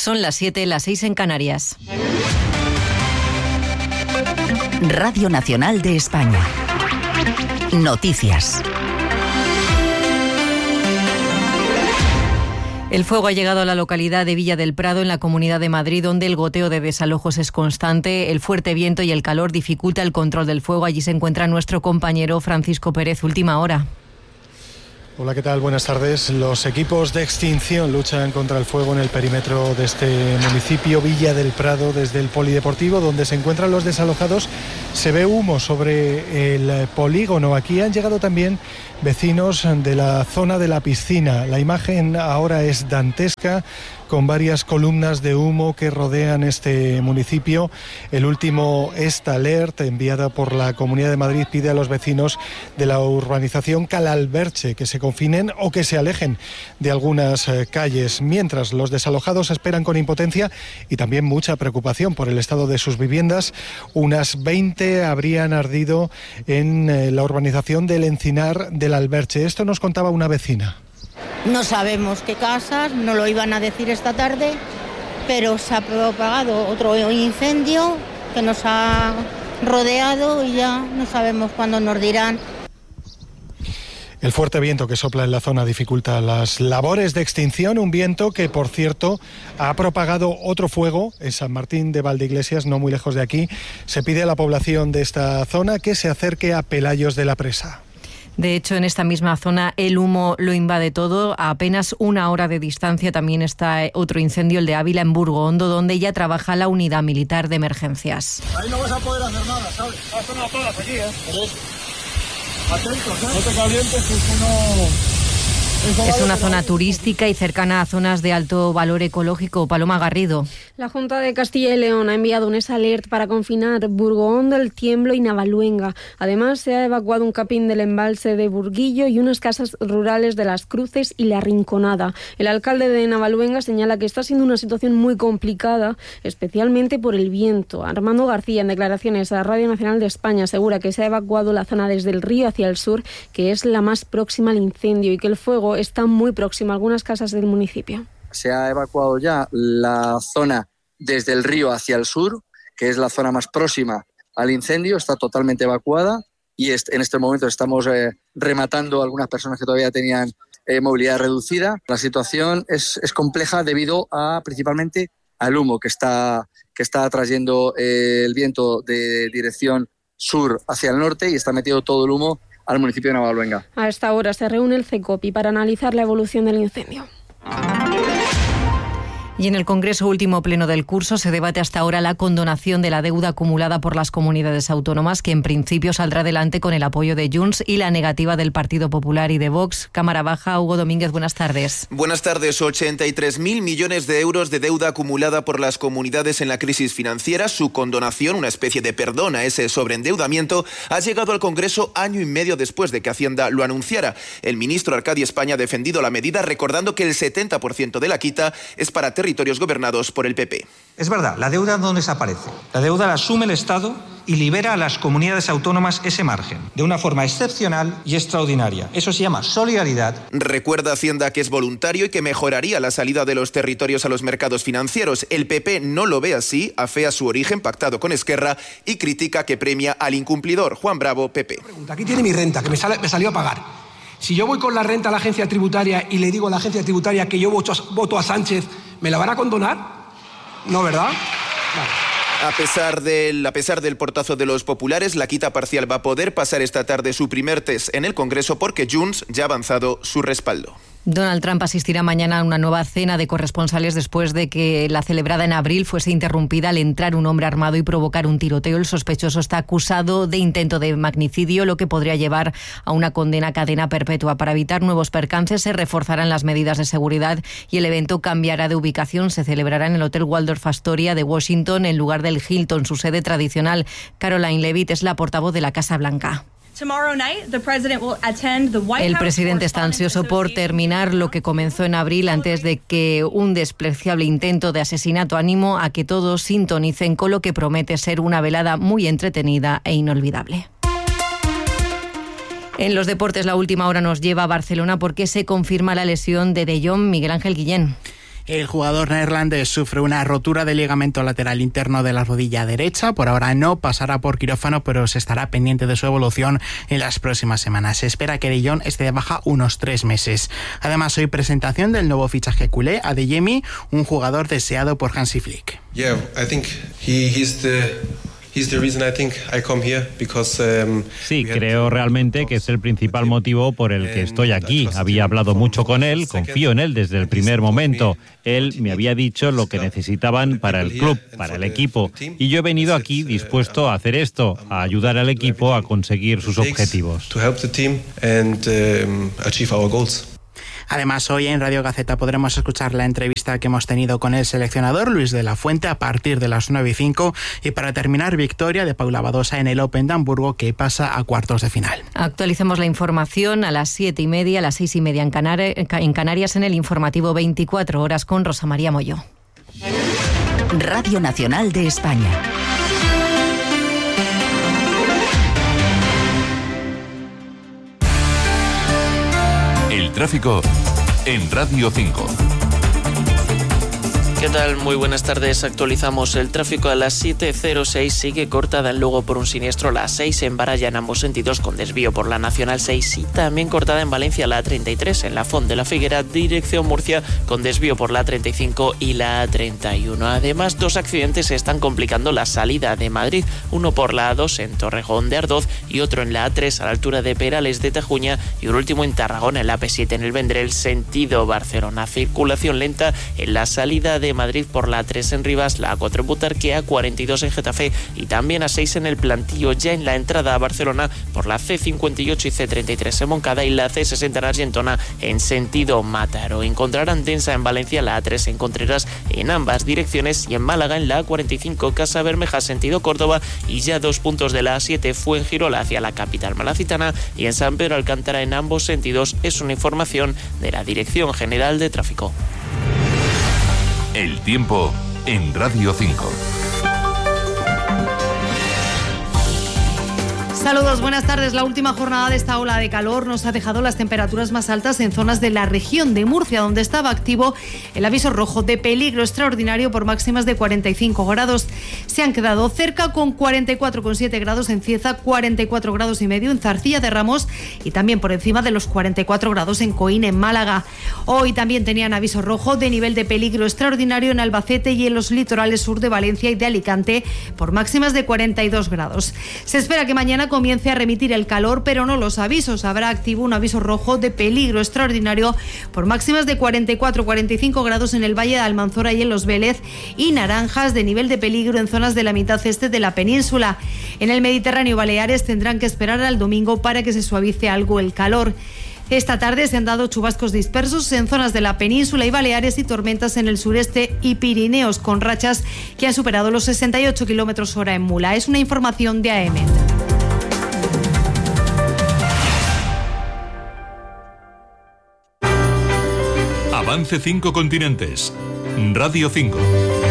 Son las 7, las 6 en Canarias. Radio Nacional de España. Noticias. El fuego ha llegado a la localidad de Villa del Prado, en la Comunidad de Madrid, donde el goteo de desalojos es constante. El fuerte viento y el calor dificulta el control del fuego. Allí se encuentra nuestro compañero Francisco Pérez. Última hora. Hola, ¿qué tal? Buenas tardes. Los equipos de extinción luchan contra el fuego en el perímetro de este municipio, Villa del Prado. Desde el polideportivo, donde se encuentran los desalojados, se ve humo sobre el polígono. Aquí han llegado también vecinos de la zona de la piscina. La imagen ahora es dantesca, con varias columnas de humo que rodean este municipio. El último Esta Alert, enviada por la Comunidad de Madrid, pide a los vecinos de la urbanización Calalberche que se confinen o que se alejen de algunas calles, mientras los desalojados esperan con impotencia y también mucha preocupación por el estado de sus viviendas. Unas 20 habrían ardido en la urbanización del Encinar del Alberche. Esto nos contaba una vecina. No sabemos qué casas, no lo iban a decir esta tarde, pero se ha propagado otro incendio que nos ha rodeado y ya no sabemos cuándo nos dirán. El fuerte viento que sopla en la zona dificulta las labores de extinción, un viento que, por cierto, ha propagado otro fuego en San Martín de Valdeiglesias, no muy lejos de aquí. Se pide a la población de esta zona que se acerque a Pelayos de la Presa. De hecho, en esta misma zona el humo lo invade todo. A apenas una hora de distancia también está otro incendio, el de Ávila, en Burgondo, donde ya trabaja la unidad militar de emergencias. Ahí no vas a poder hacer nada, ¿sabes? Esto no lo pagas aquí, ¿eh? Atentos, ¿eh? No te calientes, que esto no... Es una zona turística y cercana a zonas de alto valor ecológico. Paloma Garrido. La Junta de Castilla y León ha enviado un alert para confinar Burgondo, El Tiemblo y Navaluenga. Además, se ha evacuado un capín del embalse de Burguillo y unas casas rurales de Las Cruces y La Rinconada. El alcalde de Navaluenga señala que está siendo una situación muy complicada, especialmente por el viento. Armando García, en declaraciones a Radio Nacional de España, asegura que se ha evacuado la zona desde el río hacia el sur, que es la más próxima al incendio, y que el fuego está muy próximo a algunas casas del municipio. Se ha evacuado ya la zona desde el río hacia el sur, que es la zona más próxima al incendio, está totalmente evacuada y en este momento estamos rematando a algunas personas que todavía tenían movilidad reducida. La situación es compleja debido a principalmente al humo que está trayendo el viento de dirección sur hacia el norte y está metido todo el humo al municipio de Navaluenga. A esta hora se reúne el CECOPI para analizar la evolución del incendio. Y en el Congreso, último pleno del curso, se debate hasta ahora la condonación de la deuda acumulada por las comunidades autónomas, que en principio saldrá adelante con el apoyo de Junts y la negativa del Partido Popular y de Vox. Cámara Baja, Hugo Domínguez, buenas tardes. Buenas tardes. 83.000 millones de euros de deuda acumulada por las comunidades en la crisis financiera. Su condonación, una especie de perdón a ese sobreendeudamiento, ha llegado al Congreso año y medio después de que Hacienda lo anunciara. El ministro Arcadi España ha defendido la medida, recordando que el 70% de la quita es para territorios gobernados por el PP. Es verdad, la deuda no desaparece. La deuda la asume el Estado y libera a las comunidades autónomas ese margen, de una forma excepcional y extraordinaria. Eso se llama solidaridad. Recuerda Hacienda que es voluntario y que mejoraría la salida de los territorios a los mercados financieros. El PP no lo ve así, afea su origen pactado con Esquerra y critica que premia al incumplidor. Juan Bravo, PP. Aquí tiene mi renta, que me salió a pagar. Si yo voy con la renta a la agencia tributaria y le digo a la agencia tributaria que yo voto a Sánchez, ¿me la van a condonar? No, ¿verdad? Vale. A pesar del portazo de los populares, la quita parcial va a poder pasar esta tarde su primer test en el Congreso porque Junts ya ha avanzado su respaldo. Donald Trump asistirá mañana a una nueva cena de corresponsales después de que la celebrada en abril fuese interrumpida al entrar un hombre armado y provocar un tiroteo. El sospechoso está acusado de intento de magnicidio, lo que podría llevar a una condena a cadena perpetua. Para evitar nuevos percances se reforzarán las medidas de seguridad y el evento cambiará de ubicación. Se celebrará en el Hotel Waldorf Astoria de Washington en lugar del Hilton, su sede tradicional. Caroline Leavitt es la portavoz de la Casa Blanca. El presidente está ansioso por terminar lo que comenzó en abril antes de que un despreciable intento de asesinato animo a que todos sintonicen con lo que promete ser una velada muy entretenida e inolvidable. En los deportes, la última hora nos lleva a Barcelona porque se confirma la lesión de De Jong. Miguel Ángel Guillén. El jugador neerlandés sufre una rotura del ligamento lateral interno de la rodilla derecha. Por ahora no pasará por quirófano, pero se estará pendiente de su evolución en las próximas semanas. Se espera que De Jong esté de baja unos 3 meses. Además, hoy presentación del nuevo fichaje culé, Adeyemi, un jugador deseado por Hansi Flick. Yeah, I think he's the reason I think I come here because sí, creo realmente que es el principal motivo por el que estoy aquí. Había hablado mucho con él, confío en él desde el primer momento. Él me había dicho lo que necesitaban para el club, para el equipo, y yo he venido aquí dispuesto a hacer esto, a ayudar al equipo a conseguir sus objetivos. To help the team and achieve our goals. Además, hoy en Radio Gaceta podremos escuchar la entrevista que hemos tenido con el seleccionador Luis de la Fuente a partir de las 9:05 y para terminar, victoria de Paula Badosa en el Open de Hamburgo, que pasa a cuartos de final. Actualicemos la información a las 7:30, a las 6:30 en Canarias, en el informativo 24 horas con Rosa María Moyo. Radio Nacional de España. El tráfico en Radio 5. ¿Qué tal? Muy buenas tardes. Actualizamos el tráfico a las 7:06. Sigue cortada en Lugo por un siniestro la A6 en Baralla en ambos sentidos con desvío por la Nacional 6 y también cortada en Valencia la A33 en la Font de la Figuera dirección Murcia con desvío por la A35 y la A31. Además, 2 accidentes están complicando la salida de Madrid, uno por la A2 en Torrejón de Ardoz y otro en la A3 a la altura de Perales de Tajuña y un último en Tarragona en la P7 en el Vendrell sentido Barcelona. Circulación lenta en la salida de Madrid por la A3 en Rivas, la A4 en Butarque, A42 en Getafe y también A6 en el Plantío, ya en la entrada a Barcelona por la C58 y C33 en Moncada y la C60 en Argentona en sentido Mátaro. Encontrarán densa en Valencia la A3 en Contreras en ambas direcciones y en Málaga en la A45 Casa Bermeja sentido Córdoba y ya 2 puntos de la A7 Fuengirola hacia la capital malacitana y en San Pedro Alcántara en ambos sentidos. Es una información de la Dirección General de Tráfico. El tiempo en Radio 5. Saludos, buenas tardes. La última jornada de esta ola de calor nos ha dejado las temperaturas más altas en zonas de la región de Murcia, donde estaba activo el aviso rojo de peligro extraordinario por máximas de 45 grados. Se han quedado cerca con 44,7 grados en Cieza, 44 grados y medio en Zarcilla de Ramos y también por encima de los 44 grados en Coín, en Málaga. Hoy también tenían aviso rojo de nivel de peligro extraordinario en Albacete y en los litorales sur de Valencia y de Alicante por máximas de 42 grados. Se espera que mañana comience a remitir el calor, pero no los avisos. Habrá activo un aviso rojo de peligro extraordinario por máximas de 44-45 grados en el Valle de Almanzora y en Los Vélez y naranjas de nivel de peligro en zonas de la mitad este de la península. En el Mediterráneo y Baleares tendrán que esperar al domingo para que se suavice algo el calor. Esta tarde se han dado chubascos dispersos en zonas de la península y Baleares y tormentas en el sureste y Pirineos con rachas que han superado los 68 km/h en Mula. Es una información de AEMET. Avance 5 continentes. Radio 5.